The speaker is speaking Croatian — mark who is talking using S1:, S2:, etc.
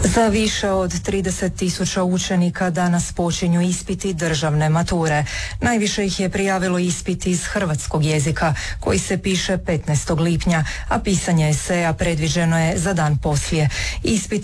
S1: Za više od 30.000 učenika danas počinju ispiti državne mature. Najviše ih je prijavilo ispit iz hrvatskog jezika, koji se piše 15. lipnja, a pisanje eseja predviđeno je za dan poslije. Ispit